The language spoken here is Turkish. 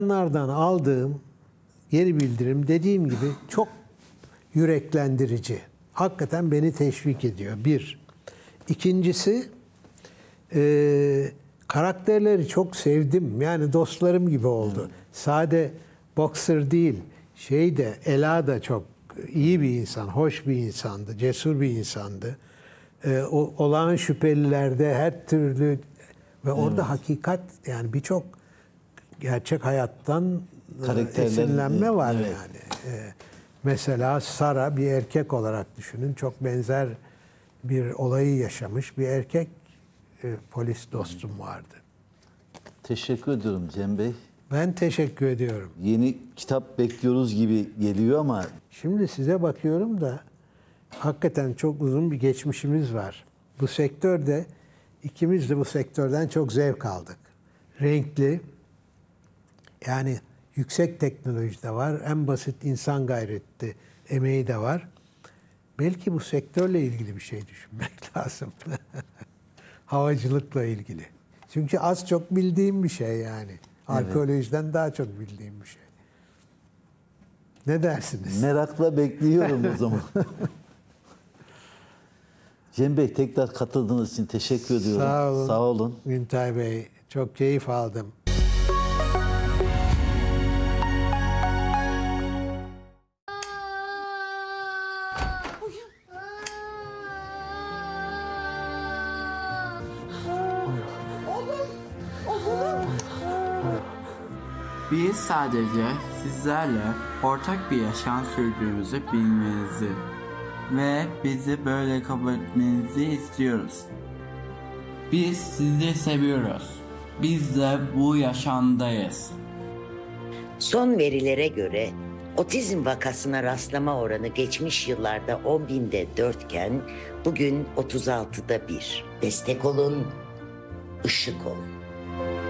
Onlardan aldığım geri bildirim dediğim gibi çok yüreklendirici. Hakikaten beni teşvik ediyor. Bir. İkincisi karakterleri çok sevdim. Yani dostlarım gibi oldu. Sade boxer değil. Ela da çok iyi bir insan, hoş bir insandı, cesur bir insandı. Olağan şüphelilerde her türlü ve orada hakikat, yani birçok gerçek hayattan esinlenme var yani. Mesela Sara bir erkek olarak düşünün. Çok benzer bir olayı yaşamış bir erkek polis dostum vardı. Teşekkür ediyorum Cem Bey. Ben teşekkür ediyorum. Yeni kitap bekliyoruz gibi geliyor ama... Şimdi size bakıyorum da hakikaten çok uzun bir geçmişimiz var. Bu sektörde ikimiz de bu sektörden çok zevk aldık. Renkli, yani yüksek teknoloji de var. En basit insan gayreti, emeği de var. Belki bu sektörle ilgili bir şey düşünmek lazım. Havacılıkla ilgili. Çünkü az çok bildiğim bir şey yani. Arkeolojiden daha çok bildiğim bir şey. Ne dersiniz? Merakla bekliyorum o zaman. Cem Bey, tekrar katıldığınız için teşekkür ediyorum. Sağ olun. Sağ olun. Güntay Bey, çok keyif aldım. Biz sadece sizlerle ortak bir yaşam sürdüğümüzü bilmenizi ve bizi böyle kabul etmenizi istiyoruz. Biz sizi seviyoruz. Biz de bu yaşamdayız. Son verilere göre otizm vakasına rastlama oranı geçmiş yıllarda 10.000'de 4 iken bugün 36'da 1. Destek olun, ışık olun.